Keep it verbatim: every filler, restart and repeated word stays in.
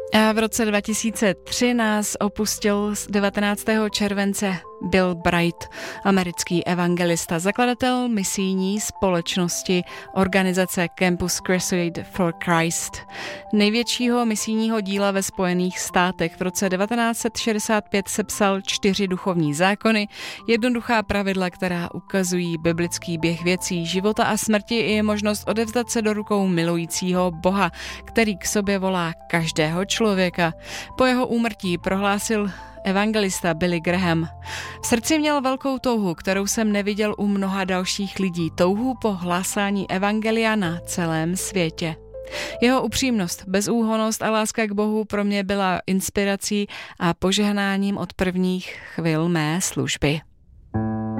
A v roce dva tisíce tři nás opustil devatenáctého července Bill Bright, americký evangelista, zakladatel misijní společnosti organizace Campus Crusade for Christ, největšího misijního díla ve Spojených státech. V roce devatenáct set šedesát pět sepsal čtyři duchovní zákony, jednoduchá pravidla, která ukazují biblický běh věcí, života a smrti i možnost odevzdat se do rukou milujícího Boha, který k sobě volá každého člověka. Po jeho úmrtí prohlásil evangelista Billy Graham: v srdci měl velkou touhu, kterou jsem neviděl u mnoha dalších lidí, touhu po hlásání evangelia na celém světě. Jeho upřímnost, bezúhonnost a láska k Bohu pro mě byla inspirací a požehnáním od prvních chvil mé služby.